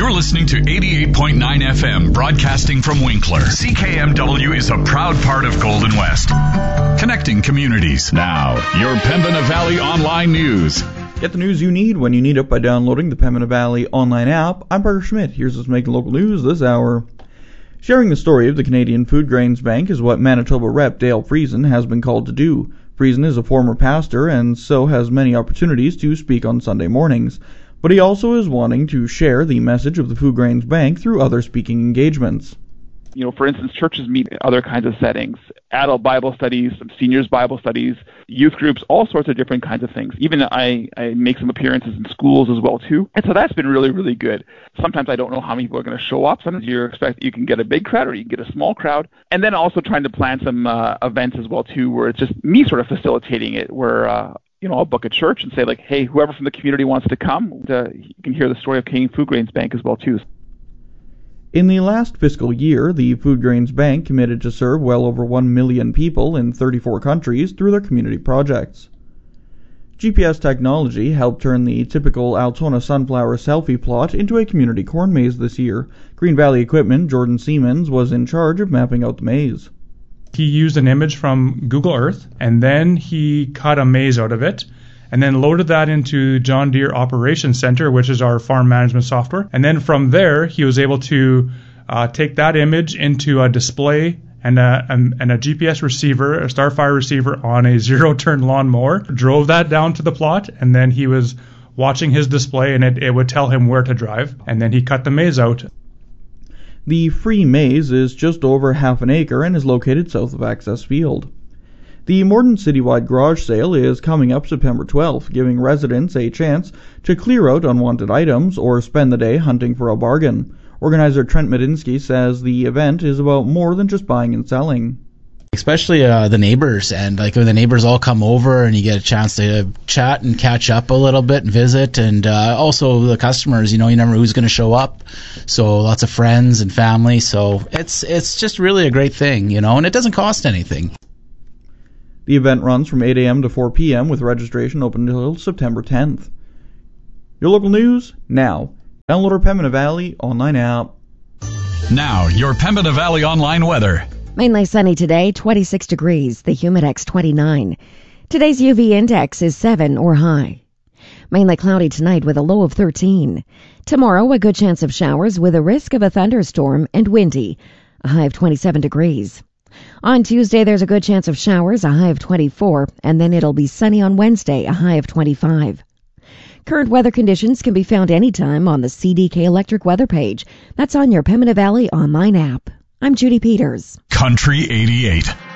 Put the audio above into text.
You're listening to 88.9 FM, broadcasting from Winkler. CKMW is a proud part of Golden West, connecting communities. Now, your Pembina Valley Online News. Get the news you need when you need it by downloading the Pembina Valley Online app. I'm Parker Schmidt. Here's what's making local news this hour. Sharing the story of the Canadian Food Grains Bank is what Manitoba Rep. Dale Friesen has been called to do. Friesen is a former pastor and so has many opportunities to speak on Sunday mornings. But he also is wanting to share the message of the Food Grains Bank through other speaking engagements. You know, for instance, churches meet in other kinds of settings, adult Bible studies, seniors Bible studies, youth groups, all sorts of different kinds of things. Even I make some appearances in schools as well, too. And so that's been really, really good. Sometimes I don't know how many people are going to show up. Sometimes you can get a big crowd or you can get a small crowd. And then also trying to plan some events as well, too, where it's just me sort of facilitating it, where I'll book a church and say, like, hey, whoever from the community wants to come, you can hear the story of Canadian Food Grains Bank as well, too. In the last fiscal year, the Food Grains Bank committed to serve well over 1 million people in 34 countries through their community projects. GPS technology helped turn the typical Altona sunflower selfie plot into a community corn maze this year. Green Valley Equipment, Jordan Siemens, was in charge of mapping out the maze. He used an image from Google Earth, and then he cut a maze out of it, and then loaded that into John Deere Operations Center, which is our farm management software. And then from there, he was able to take that image into a display and a GPS receiver, a Starfire receiver on a zero-turn lawnmower, drove that down to the plot, and then he was watching his display, and it would tell him where to drive, and then he cut the maze out. The free maze is just over half an acre and is located south of Access Field. The Morden Citywide Garage Sale is coming up September 12th, giving residents a chance to clear out unwanted items or spend the day hunting for a bargain. Organizer Trent Medinsky says the event is about more than just buying and selling. Especially the neighbors, and like when the neighbors all come over and you get a chance to chat and catch up a little bit and visit, and also the customers, you never know who's going to show up, so lots of friends and family, so it's just really a great thing, and it doesn't cost anything. The event runs from 8 a.m. to 4 p.m. with registration open until September 10th. Your local news now. Download our Pembina Valley Online app. Now, your Pembina Valley Online weather. Mainly sunny today, 26 degrees, the Humidex 29. Today's UV index is 7 or high. Mainly cloudy tonight with a low of 13. Tomorrow, a good chance of showers with a risk of a thunderstorm and windy, a high of 27 degrees. On Tuesday, there's a good chance of showers, a high of 24, and then it'll be sunny on Wednesday, a high of 25. Current weather conditions can be found anytime on the CDK Electric weather page. That's on your Pembina Valley Online app. I'm Judy Peters. Country 88.